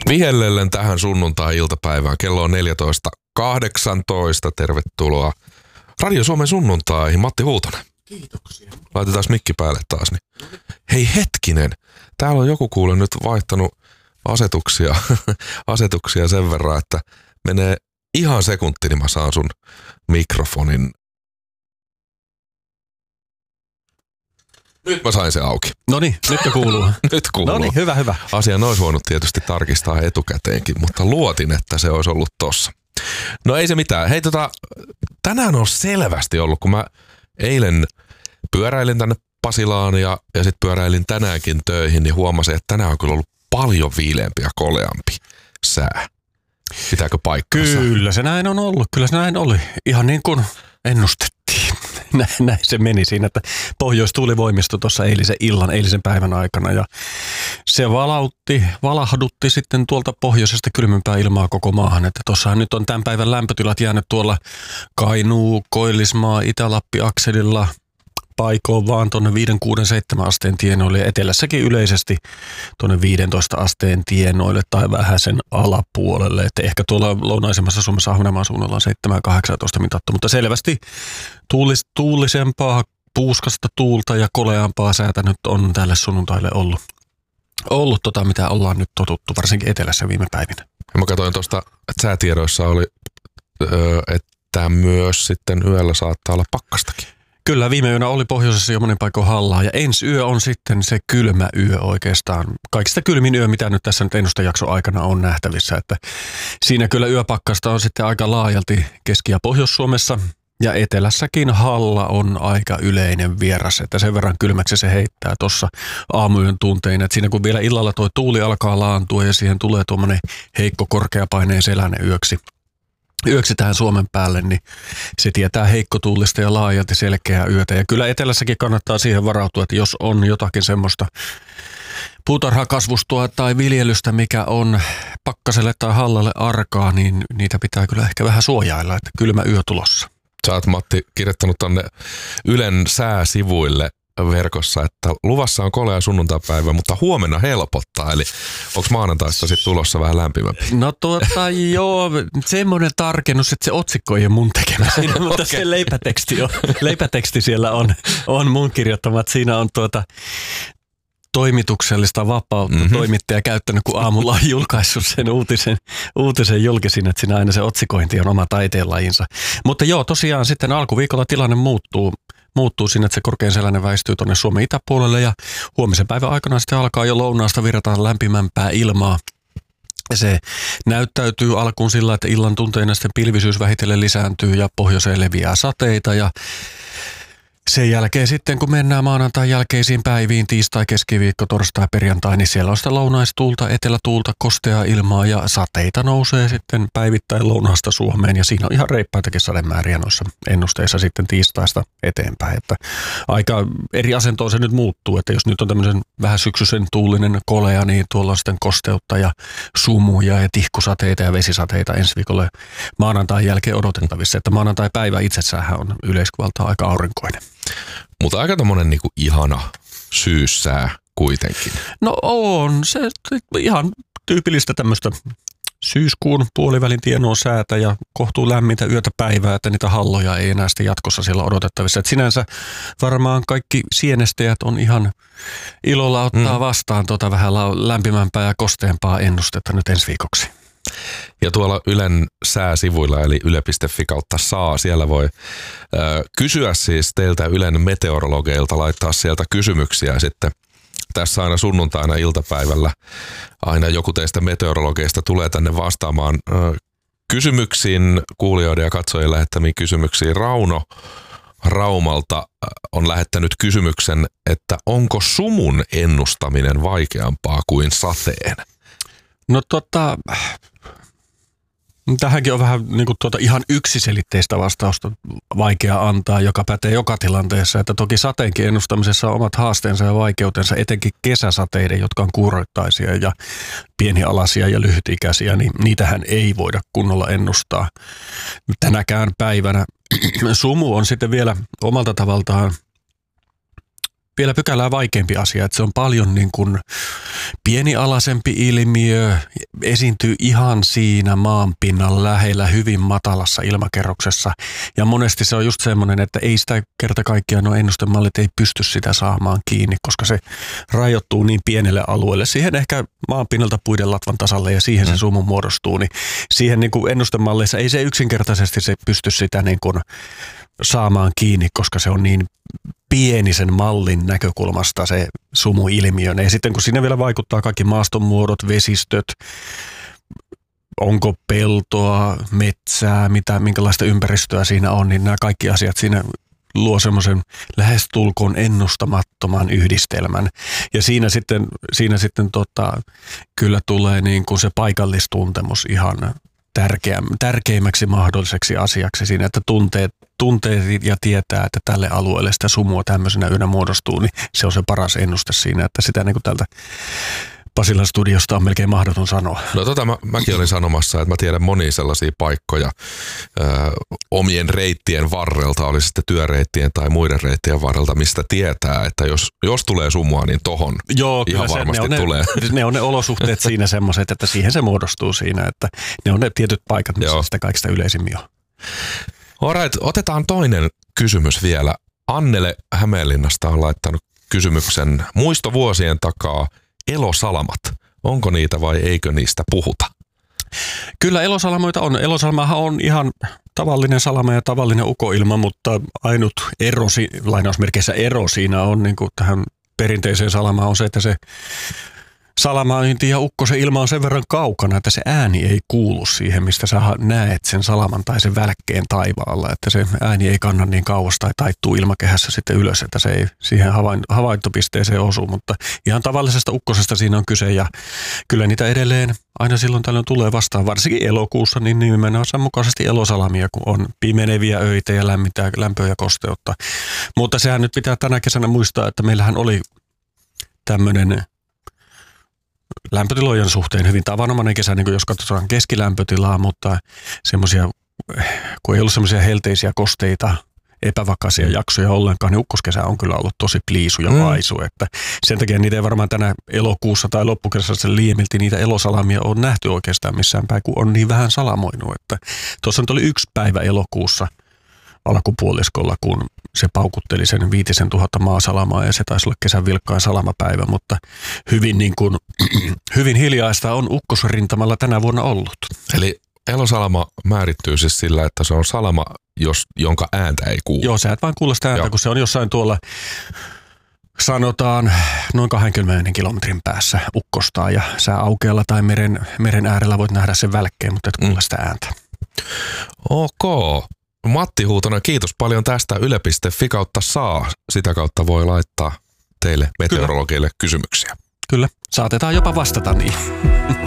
Vihellellen tähän sunnuntai-iltapäivään. Kello on 14.18. Tervetuloa Radio Suomen sunnuntaihin. Matti Huutonen. Kiitoksia. Laitetaan mikki päälle taas. Niin. Hei hetkinen. Täällä on joku kuule nyt vaihtanut asetuksia sen verran, että menee ihan sekunti, niin mä saan sun mikrofonin. Nyt mä sain se auki. Noniin, nyt kuuluu. Nyt kuuluu. Noniin, hyvä. Asian olisi voinut tietysti tarkistaa etukäteenkin, mutta luotin, että se olisi ollut tossa. No ei se mitään. Hei tänään on selvästi ollut, kun mä eilen pyöräilin tänne Pasilaan ja sitten pyöräilin tänäänkin töihin, niin huomasin, että tänään on kyllä ollut paljon viileämpi ja koleampi sää. Pitääkö paikkansa? Kyllä se näin on ollut. Kyllä se näin oli. Ihan niin kuin ennustettiin. Näin se meni siinä, että pohjoistuuli voimistui tuossa eilisen päivän aikana ja se valahdutti sitten tuolta pohjoisesta kylmempää ilmaa koko maahan. Että tuossahan nyt on tämän päivän lämpötilat jäänyt tuolla Kainuu, Koillismaa, Itä-Lappi-akselilla paikoon vaan tuonne 5, 6, 7 asteen tienoille ja etelässäkin yleisesti tuonne 15 asteen tienoille tai vähän sen alapuolelle. Että ehkä tuolla lounaisemmassa Suomessa Ahvenanmaan suunnalla on 7 ja 18 mitattu, mutta selvästi tuulisempaa, puuskasta tuulta ja koleampaa säätä nyt on tälle sunnuntaille ollut mitä ollaan nyt totuttu, varsinkin etelässä viime päivinä. Ja mä katsoin tuosta, että säätiedoissa oli, että myös sitten yöllä saattaa olla pakkastakin. Kyllä, viime yönä oli pohjoisessa jo monin paikoin hallaa ja ensi yö on sitten se kylmä yö oikeastaan. Kaikista kylmin yö, mitä nyt tässä nyt ennustejakson aikana on nähtävissä. Että siinä kyllä yöpakkasta on sitten aika laajalti Keski- ja Pohjois-Suomessa ja etelässäkin halla on aika yleinen vieras. Että sen verran kylmäksi se heittää tuossa aamuyön tuntein. Että siinä kun vielä illalla tuo tuuli alkaa laantua ja siihen tulee tuommoinen heikko korkeapaineen seläinen yöksi tähän Suomen päälle, niin se tietää heikkotuulista ja laajalti selkeää yötä. Ja kyllä etelässäkin kannattaa siihen varautua, että jos on jotakin semmoista puutarhakasvustoa tai viljelystä, mikä on pakkaselle tai hallalle arkaa, niin niitä pitää kyllä ehkä vähän suojailla, että kylmä yö tulossa. Sä oot, Matti, kirjoittanut tonne Ylen sääsivuille verkossa, että luvassa on kolea sunnuntaipäivä, mutta huomenna helpottaa, eli onko maanantaista sitten tulossa vähän lämpimämpi? No joo, semmoinen tarkennus, että se otsikko ei ole mun tekemä siinä, mutta okay. Se leipäteksti siellä on mun kirjoittama, siinä on toimituksellista vapautta toimittaja käyttänyt, kun aamulla on julkaissut sen uutisen julkisin, että siinä aina se otsikointi on oma taiteenlajinsa. Mutta joo, tosiaan sitten alkuviikolla tilanne muuttuu siinä, että se korkein seläinen väistyy tuonne Suomen itäpuolelle ja huomisen päivän aikana sitten alkaa jo lounaasta virrata lämpimämpää ilmaa. Ja se näyttäytyy alkuun sillä, että illan tunteina sitten pilvisyys vähitellen lisääntyy ja pohjoiseen leviää sateita ja sen jälkeen sitten, kun mennään maanantain jälkeisiin päiviin, tiistai, keskiviikko, torstai, perjantai, niin siellä on sitä lounaistuulta, etelätuulta, kosteaa ilmaa ja sateita nousee sitten päivittäin lounaasta Suomeen. Ja siinä on ihan reippaitakin sademääriä noissa ennusteissa sitten tiistaista eteenpäin. Että aika eri asentoon se nyt muuttuu, että jos nyt on tämmöisen vähän syksyisen tuulinen kolea, niin tuolla on sitten kosteutta ja sumuja ja tihkusateita ja vesisateita ensi viikolle maanantain jälkeen odotettavissa. Että maanantai-päivä itsessään on yleiskuvaltaan aika aurinkoinen. Mutta aika tommonen niinku ihana syyssää kuitenkin. No on se ihan tyypillistä tämmöistä syyskuun puolivälin tienoa säätä ja kohtuu lämmintä yötä päivää, että niitä halloja ei enää sitten jatkossa siellä odotettavissa. Et sinänsä varmaan kaikki sienestäjät on ihan ilolla ottaa vastaan vähän lämpimämpää ja kosteampaa ennustetta nyt ensi viikoksi. Ja tuolla Ylen sääsivuilla, eli yle.fi/saa, siellä voi kysyä siis teiltä Ylen meteorologeilta, laittaa sieltä kysymyksiä sitten. Tässä aina sunnuntaina iltapäivällä aina joku teistä meteorologeista tulee tänne vastaamaan kysymyksiin, kuulijoiden ja katsojien lähettämiin kysymyksiin. Rauno Raumalta on lähettänyt kysymyksen, että onko sumun ennustaminen vaikeampaa kuin sateen? No tähänkin on vähän niin kuin ihan yksiselitteistä vastausta vaikea antaa, joka pätee joka tilanteessa. Että toki sateenkin ennustamisessa on omat haasteensa ja vaikeutensa, etenkin kesäsateiden, jotka on kuuroittaisia ja pienialaisia ja lyhytikäisiä, niin niitähän ei voida kunnolla ennustaa. Tänäkään päivänä sumu on sitten vielä omalta tavaltaan vielä pykälää vaikeampi asia, että se on paljon niin kuin pienialaisempi ilmiö, esiintyy ihan siinä maanpinnan lähellä, hyvin matalassa ilmakerroksessa. Ja monesti se on just semmoinen, että ei sitä kerta kaikkiaan nuo ennustemallit ei pysty sitä saamaan kiinni, koska se rajoittuu niin pienelle alueelle. Siihen ehkä maanpinnalta puiden latvan tasalle ja siihen se sumu muodostuu, niin siihen niin kuin ennustemalleissa ei se yksinkertaisesti se pysty sitä niin kuin saamaan kiinni, koska se on niin pieni sen mallin näkökulmasta se sumuilmiö. Ja sitten kun sinne vielä vaikuttaa kaikki maastonmuodot, vesistöt, onko peltoa, metsää, minkälaista ympäristöä siinä on, niin nämä kaikki asiat siinä luo semmoisen lähestulkoon ennustamattoman yhdistelmän. Ja siinä sitten kyllä tulee niin kuin se paikallistuntemus ihan tärkeimmäksi mahdolliseksi asiaksi siinä, että tuntee ja tietää, että tälle alueelle sitä sumua tämmöisenä yönä muodostuu, niin se on se paras ennuste siinä, että sitä niin kuin tältä Pasilan studiosta on melkein mahdoton sanoa. No mäkin olin sanomassa, että mä tiedän monia sellaisia paikkoja omien reittien varrelta, oli sitten työreittien tai muiden reittien varrelta, mistä tietää, että jos tulee sumua, niin tohon ihan varmasti tulee. Ne on ne olosuhteet siinä semmoiset, että siihen se muodostuu siinä, että ne on ne tietyt paikat, missä sitä kaikista yleisimmin on. Alright, otetaan toinen kysymys vielä. Annele Hämeenlinnasta on laittanut kysymyksen muistovuosien takaa. Elosalamat. Onko niitä vai eikö niistä puhuta? Kyllä elosalamoita on. Elosalamahan on ihan tavallinen salama ja tavallinen ukoilma, mutta ainut ero, lainausmerkeissä ero siinä on niin kuin tähän perinteiseen salamaan on se, että se salamainti ja ukkosen ilma on sen verran kaukana, että se ääni ei kuulu siihen, mistä sä näet sen salaman tai sen välkkeen taivaalla. Että se ääni ei kanna niin kauas tai taittuu ilmakehässä sitten ylös, että se ei siihen havaintopisteeseen osu. Mutta ihan tavallisesta ukkosesta siinä on kyse ja kyllä niitä edelleen aina silloin tällöin tulee vastaan. Varsinkin elokuussa niin nimenomaan mukaisesti elosalamia, kun on pimeneviä öitä ja lämpöä ja kosteutta. Mutta sehän nyt pitää tänä kesänä muistaa, että meillähän oli tämmöinen lämpötilojen suhteen hyvin tavanomainen kesä, niin kuin jos katsotaan keskilämpötilaa, mutta semmoisia, kun ei ollut semmoisia helteisiä kosteita, epävakaisia jaksoja ollenkaan, niin ukkoskesä on kyllä ollut tosi pliisu ja vaisu, että sen takia niitä ei varmaan tänä elokuussa tai loppukesässä liiemilti niitä elosalamia on nähty oikeastaan missään päin, kun on niin vähän salamoinut, että tuossa nyt oli 1 päivä elokuussa alkupuoliskolla, kun se paukutteli sen 5000 maasalamaa ja se taisi olla kesän vilkkain salamapäivä, mutta hyvin hiljaista on ukkosrintamalla tänä vuonna ollut. Eli elosalama määrittyy siis sillä, että se on salama, jonka ääntä ei kuulu. Joo, sä et vaan kuulla sitä ääntä, kun se on jossain tuolla, sanotaan noin 20 kilometrin päässä ukkostaa ja sä aukealla tai meren äärellä voit nähdä sen välkkeen, mutta et kuulla sitä ääntä. Ok. Matti Huutonen, kiitos paljon tästä. Yle.fi/saa. Sitä kautta voi laittaa teille meteorologeille kysymyksiä. Kyllä, saatetaan jopa vastata niin.